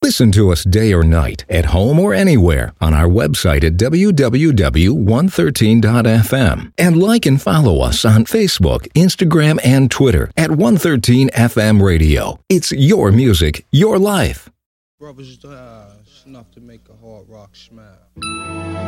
Listen to us day or night, at home or anywhere, on our website at www.113.fm. And like and follow us on Facebook, Instagram, and Twitter at 113FM Radio. It's your music, your life. Brothers, it's enough to make a hard rock smile.